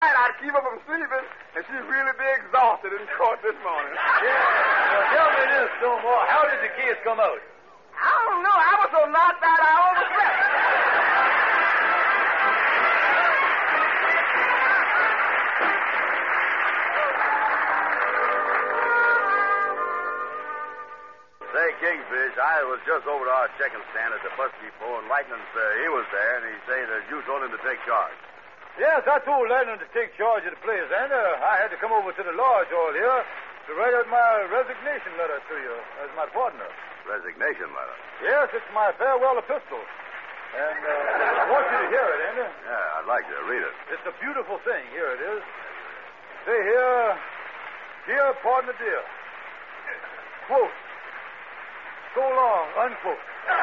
I'd keep her from sleeping, and she'd really be exhausted in court this morning. Yeah. Well, tell me this, Stonewall. How did the case come out? I don't know. I was so knocked out I overslept. Say, Kingfish, I was just over to our checking stand at the bus depot, and Lightning said he was there, and he said that you told him to take charge. Yes, I told Lightning to take charge of the place, and I had to come over to the lodge hall here to write out my resignation letter to you as my partner. Resignation letter? Yes, it's my farewell epistle. And I want you to hear it, Andy. Yeah, I'd like to read it. It's a beautiful thing. Here it is. Say here, dear partner dear, quote, so long, unquote.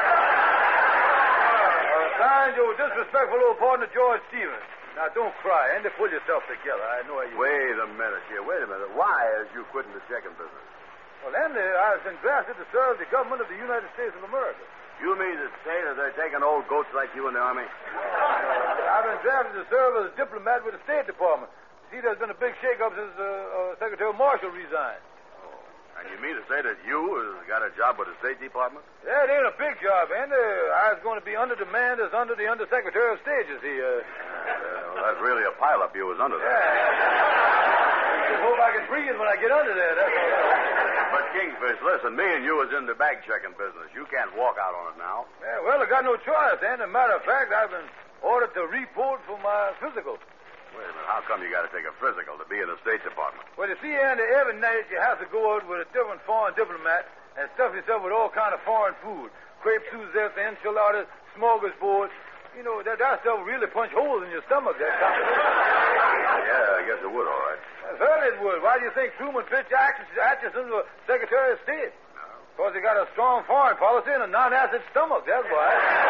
Signed, your disrespectful old partner, George Stevens. Now, don't cry, Andy. Pull yourself together. I know how you... Wait a minute here. Wait a minute. Why is you quitting the checking business? Well, Andy, I've been drafted to serve the government of the United States of America. You mean to say that they're taking old goats like you in the Army? I've been drafted to serve as a diplomat with the State Department. See, there's been a big shake-up since Secretary Marshall resigned. And you mean to say that you got a job with the State Department? Yeah, it ain't a big job, Andy. I was going to be under demand as under the Undersecretary of State, you see. Well, that's really a pileup you was under there. Yeah. Just hope I can breathe when I get under there, that's all. But, Kingfish, listen, me and you was in the bag checking business. You can't walk out on it now. Yeah, well, I got no choice, Andy. Matter of fact, I've been ordered to report for my physical. Wait a minute. How come you got to take a physical to be in the State Department? Well, you see, Andy, every night you have to go out with a different foreign diplomat and stuff yourself with all kind of foreign food. Crepe Suzette, enchiladas, smorgasbord. You know, that stuff really punch holes in your stomach, that combination. Yeah, I guess it would, all right. Certainly it would. Why do you think Truman pitched Atchison was Secretary of State? Because he got a strong foreign policy and a non-acid stomach, that's why.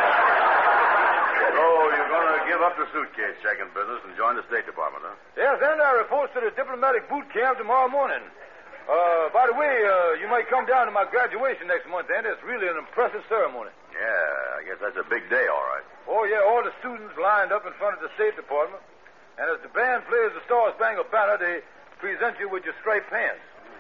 So you're going to give up the suitcase checking business and join the State Department, huh? Yes, and I report to the diplomatic boot camp tomorrow morning. By the way, you might come down to my graduation next month, and it's really an impressive ceremony. Yeah, I guess that's a big day, all right. Oh, yeah, all the students lined up in front of the State Department. And as the band plays the Star-Spangled Banner, they present you with your striped pants.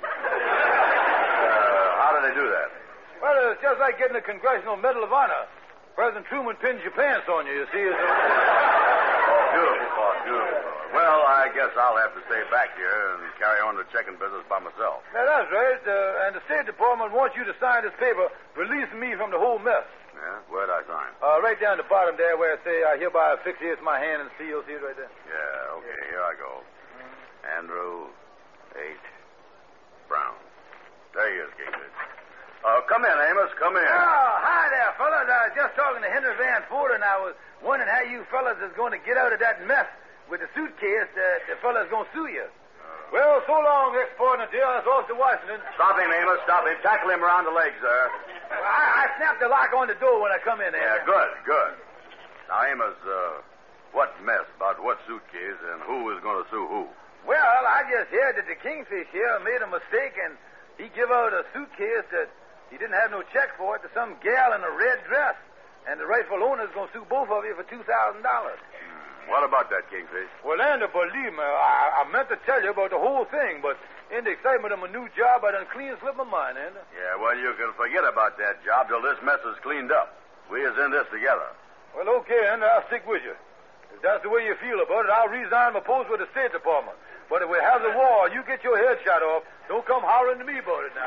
How do they do that? Well, it's just like getting a Congressional Medal of Honor. President Truman pins your pants on you, see. Oh, beautiful thought, beautiful. Well, I guess I'll have to stay back here and carry on the checking business by myself. Yeah, that's right. And the State Department wants you to sign this paper releasing me from the whole mess. Yeah? Where'd I sign? Right down the bottom there where it say, I hereby affixate my hand and seal. See it right there? Yeah, okay, here I go. Andrew H. Brown. There he is, Kingfish. Come in, Amos, come in. Oh, hi there, fellas. I was just talking to Henry Van Ford, and I was wondering how you fellas is going to get out of that mess with the suitcase that the fella's going to sue you. Well, so long, ex-partner, dear. That's off to Washington. Stop him, Amos, stop him. Tackle him around the legs, sir. Well, I snapped the lock on the door when I come in there. Yeah, good. Now, Amos, what mess about what suitcase and who is going to sue who? Well, I just heard that the Kingfish here made a mistake, and he give out a suitcase that he didn't have no check for it to some gal in a red dress. And the rightful owner's going to sue both of you for $2,000. What about that, Kingfish? Well, Andy, believe me, I meant to tell you about the whole thing, but in the excitement of my new job, I done clean slipped my mind, Andy. Yeah, well, you can forget about that job till this mess is cleaned up. We is in this together. Well, okay, Andy, I'll stick with you. If that's the way you feel about it, I'll resign my post with the State Department. But if we have the war, you get your head shot off. Don't come hollering to me about it now.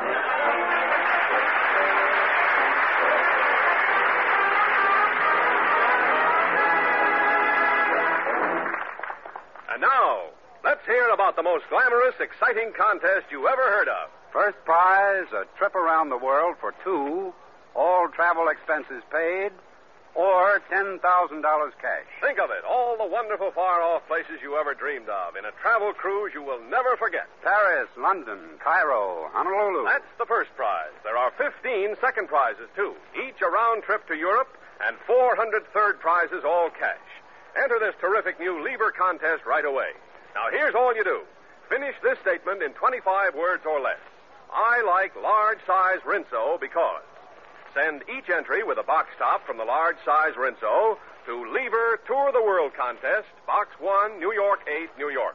And now, let's hear about the most glamorous, exciting contest you ever heard of. First prize, a trip around the world for two, all travel expenses paid, or $10,000 cash. Think of it, all the wonderful far-off places you ever dreamed of in a travel cruise you will never forget. Paris, London, Cairo, Honolulu. That's the first prize. There are 15 second prizes, too, each a round trip to Europe, and 400 third prizes, all cash. Enter this terrific new Lever contest right away. Now, here's all you do. Finish this statement in 25 words or less. I like large-size Rinso because... Send each entry with a box top from the large-size Rinso to Lever Tour the World Contest, Box 1, New York 8, New York.